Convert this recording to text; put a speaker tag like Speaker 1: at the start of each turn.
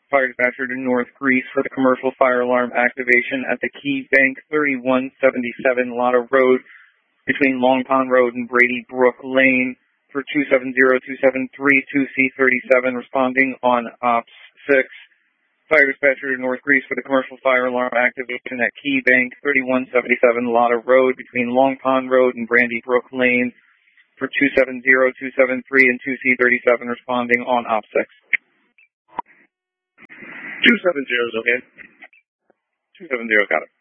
Speaker 1: Fire dispatcher to North Greece for the commercial fire alarm activation at the Key Bank 3177 Lotta Road between Long Pond Road and Brady Brook Lane for 270-273-2C37 responding on Ops 6. Fire dispatcher to North Greece for the commercial fire alarm activation at Key Bank 3177 Lotta Road between Long Pond Road and Brandy Brook Lane for 270-273 and 2C37 responding on Op 6.
Speaker 2: 270 is okay.
Speaker 1: 270, got it.